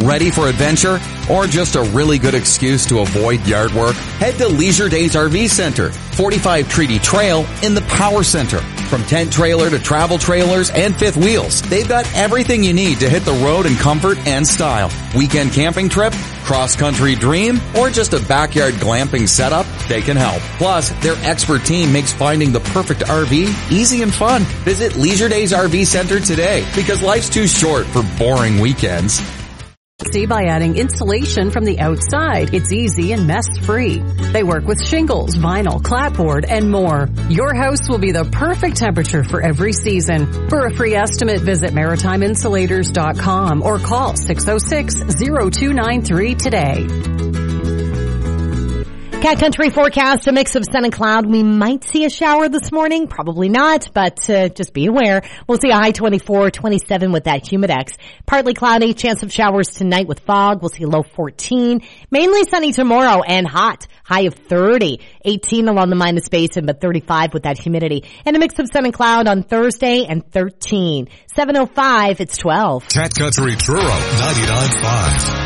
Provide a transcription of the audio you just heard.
Ready for adventure? Or just a really good excuse to avoid yard work? Head to Leisure Days RV Center, 45 Treaty Trail in the Power Center. From tent trailer to travel trailers and fifth wheels, they've got everything you need to hit the road in comfort and style. Weekend camping trip, cross-country dream, or just a backyard glamping setup, they can help. Plus, their expert team makes finding the perfect RV easy and fun. Visit Leisure Days RV Center today, because life's too short for boring weekends. See by adding insulation from the outside. It's easy and mess-free. They work with shingles, vinyl, clapboard, and more. Your house will be the perfect temperature for every season. For a free estimate, visit MaritimeInsulators.com or call 606-0293 today. Cat Country forecast, a mix of sun and cloud. We might see a shower this morning. Probably not, but just be aware. We'll see a high 24, 27 with that humidex. Partly cloudy, chance of showers tonight with fog. We'll see a low 14. Mainly sunny tomorrow and hot. High of 30. 18 along the minus basin, but 35 with that humidity. And a mix of sun and cloud on Thursday and 13. 7:05, it's 12. Cat Country Truro, 99.5.